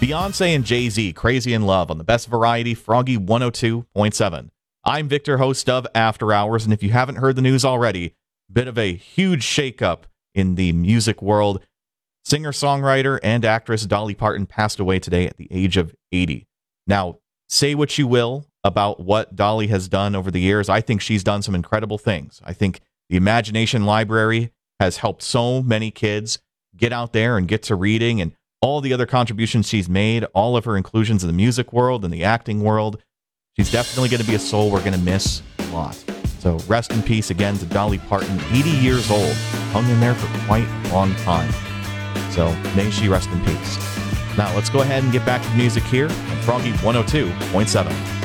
Beyonce and Jay-Z, Crazy in Love on the Best Variety, Froggy 102.7. I'm Victor, host of After Hours, and if you haven't heard the news already, bit of a huge shakeup in the music world. Singer-songwriter and actress Dolly Parton passed away today at the age of 80. Now, say what you will about what Dolly has done over the years. I think she's done some incredible things. I think the Imagination Library has helped so many kids get out there and get to reading, and all the other contributions she's made, all of her inclusions in the music world and the acting world. She's definitely going to be a soul we're going to miss a lot. So rest in peace again to Dolly Parton, 80 years old. Hung in there for quite a long time. So may she rest in peace. Now let's go ahead and get back to the music here on Froggy 102.7.